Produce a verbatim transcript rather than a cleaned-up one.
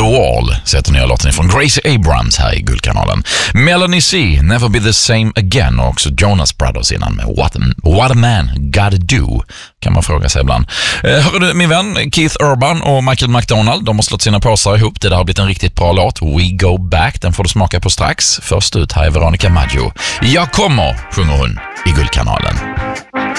The Wall sätter nya låten från Gracie Abrams här i Guldkanalen. Melanie C, Never Be The Same Again, och också Jonas Brothers innan med What a, What a Man Gotta Do, kan man fråga sig ibland. Eh, hör du, min vän Keith Urban och Michael McDonald, de har slått sina påsar ihop. Det där har blivit en riktigt bra låt, We Go Back. Den får du smaka på strax. Först ut här är Veronica Maggio. Jag kommer, sjunger hon i Guldkanalen.